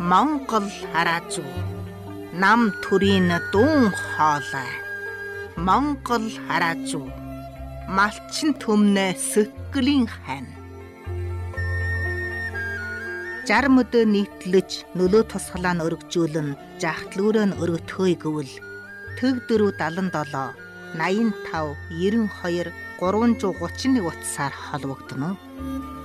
Монгол хараазуу нам төрийн дуун хоолой Монгол хараазуу малчин төмнө сөткөлийн хань 60 мөдөө нийтлэж нөлөө тусгалаа нь өргөжүүлэн жахтлүүрөө нь өргөтхөөй гэвэл төг 477 85 92 331 утсаар холбогдно.